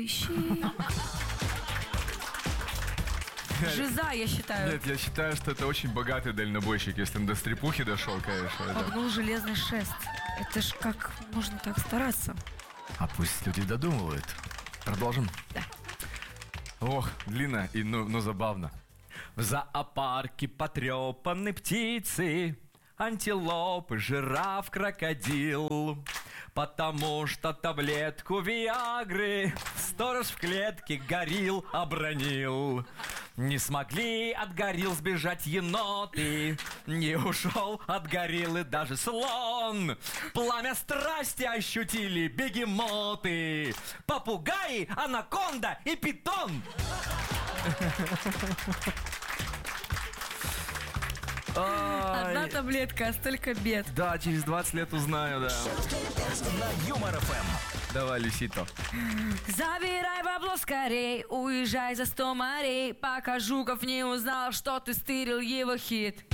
Поищи. Жиза, я считаю. Нет, я считаю, что это очень богатый дальнобойщик, если он до стрепухи дошел, конечно. Это. Погнул железный шест. Это ж как можно так стараться? А пусть люди додумывают. Продолжим? Да. Ох, длинно и но забавно. В зоопарке потрепаны птицы, антилопы, жираф, крокодил. Потому что таблетку Виагры сторож в клетке горилл обронил. Не смогли от горилл сбежать еноты, не ушел от гориллы даже слон. Пламя страсти ощутили бегемоты, попугаи, анаконда и питон. Одна таблетка, а столько бед. Да, через 20 лет узнаю, да. На Юмор ФМ. Давай, Люсито. Забирай бабло скорей, уезжай за 100 морей, пока Жуков не узнал, что ты стырил его хит.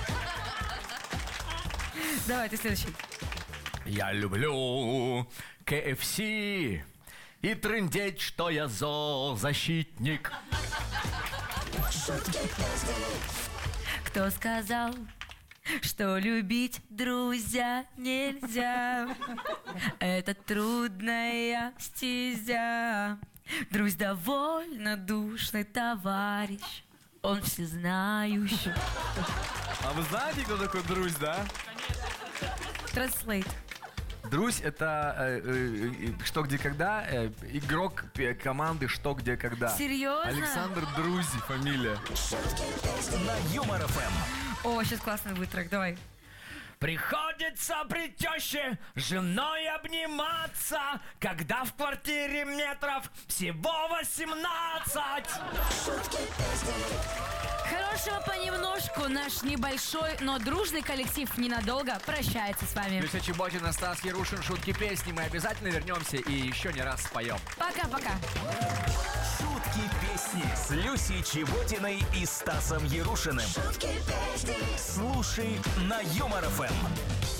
Давай, ты следующий. Я люблю КФС и трындеть, что я зоозащитник. Кто сказал, что любить друзья нельзя? Это трудная стезя. Друзь довольно душный товарищ, он всезнающий. А вы знаете, кто такой Друзь, да? Translate. Друзь — это что, где, когда, игрок команды «Что, где, когда». Серьезно? Александр Друзь, фамилия. На Юмор ФМ. О, сейчас классный будет трек, давай. Приходится при теще женой обниматься, когда в квартире метров всего 18. Хорошего понемножку. Наш небольшой, но дружный коллектив ненадолго прощается с вами. Люся Чеботина, Стас Ярушин, шутки песни. Мы обязательно вернемся и еще не раз споем. Пока-пока. Шутки песни с Люсей Чеботиной и Стасом Ярушиным. Слушай на Юмор ФМ.